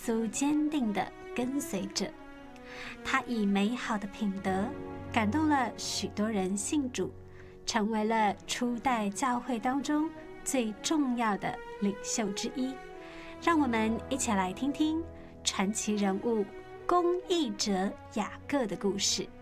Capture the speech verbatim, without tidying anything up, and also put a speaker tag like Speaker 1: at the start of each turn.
Speaker 1: 稣坚定的跟随者。他以美好的品德感动了许多人信主，成为了初代教会当中最重要的领袖之一。让我们一起来听听传奇人物公义者雅各的故事。